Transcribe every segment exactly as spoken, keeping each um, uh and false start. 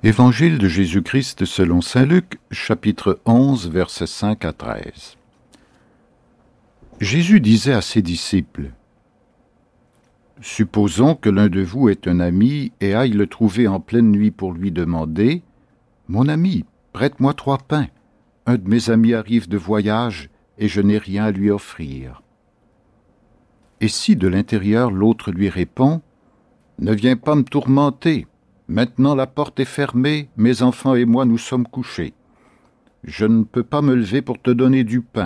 Évangile de Jésus-Christ selon saint Luc, chapitre onze, versets cinq à treize. Jésus disait à ses disciples : « Supposons que l'un de vous ait un ami et aille le trouver en pleine nuit pour lui demander : « Mon ami, prête-moi trois pains. Un de mes amis arrive de voyage et je n'ai rien à lui offrir. » Et si de l'intérieur l'autre lui répond : « Ne viens pas me tourmenter. Maintenant la porte est fermée, mes enfants et moi nous sommes couchés. Je ne peux pas me lever pour te donner du pain. »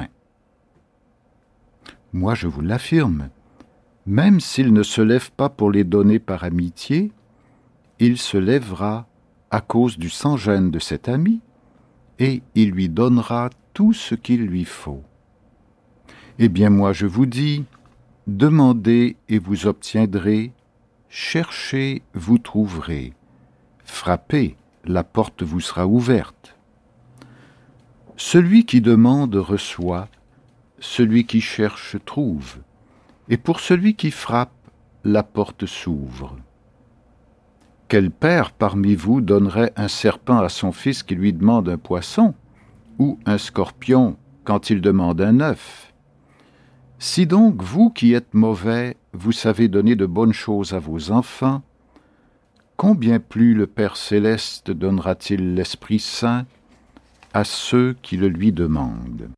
Moi je vous l'affirme, même s'il ne se lève pas pour les donner par amitié, il se lèvera à cause du sans-gêne de cet ami, et il lui donnera tout ce qu'il lui faut. Eh bien moi je vous dis, demandez et vous obtiendrez, cherchez, vous trouverez. Frappez, la porte vous sera ouverte. Celui qui demande reçoit, celui qui cherche trouve, et pour celui qui frappe, la porte s'ouvre. Quel père parmi vous donnerait un serpent à son fils qui lui demande un poisson, ou un scorpion quand il demande un œuf? Si donc vous qui êtes mauvais, vous savez donner de bonnes choses à vos enfants, combien plus le Père céleste donnera-t-il l'Esprit Saint à ceux qui le lui demandent?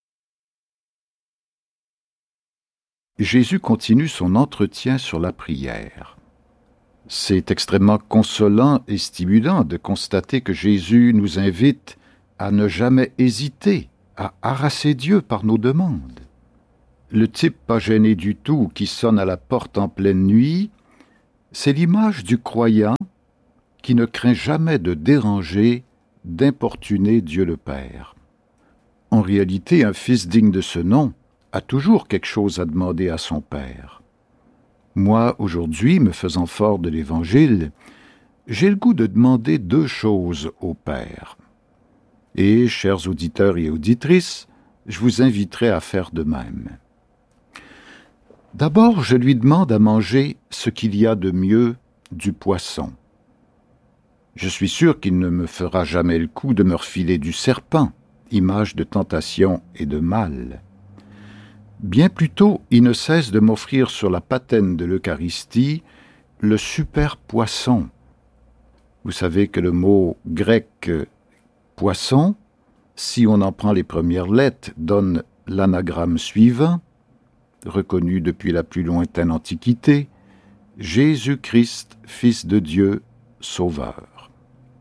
Jésus continue son entretien sur la prière. C'est extrêmement consolant et stimulant de constater que Jésus nous invite à ne jamais hésiter à harasser Dieu par nos demandes. Le type pas gêné du tout qui sonne à la porte en pleine nuit, c'est l'image du croyant qui ne craint jamais de déranger, d'importuner Dieu le Père. En réalité, un fils digne de ce nom a toujours quelque chose à demander à son Père. Moi, aujourd'hui, me faisant fort de l'Évangile, j'ai le goût de demander deux choses au Père. Et, chers auditeurs et auditrices, je vous inviterai à faire de même. D'abord, je lui demande à manger ce qu'il y a de mieux, du poisson. Je suis sûr qu'il ne me fera jamais le coup de me refiler du serpent, image de tentation et de mal. Bien plutôt, il ne cesse de m'offrir sur la patène de l'Eucharistie le super poisson. Vous savez que le mot grec « poisson », si on en prend les premières lettres, donne l'anagramme suivant, reconnu depuis la plus lointaine Antiquité, Jésus-Christ, Fils de Dieu, Sauveur.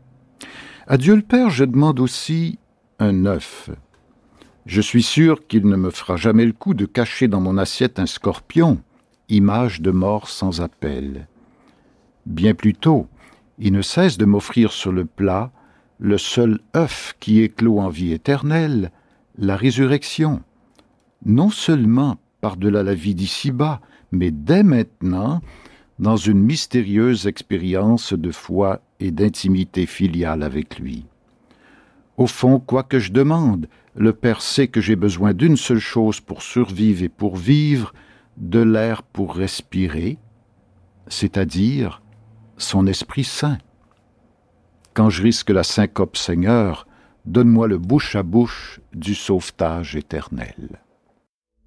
À Dieu le Père, je demande aussi un œuf. Je suis sûr qu'il ne me fera jamais le coup de cacher dans mon assiette un scorpion, image de mort sans appel. Bien plutôt, il ne cesse de m'offrir sur le plat le seul œuf qui éclot en vie éternelle, la résurrection. Non seulement par-delà la vie d'ici-bas, mais dès maintenant, dans une mystérieuse expérience de foi et d'intimité filiale avec lui. Au fond, quoi que je demande, le Père sait que j'ai besoin d'une seule chose pour survivre et pour vivre, de l'air pour respirer, c'est-à-dire son Esprit Saint. Quand je risque la syncope, Seigneur, donne-moi le bouche à bouche du sauvetage éternel.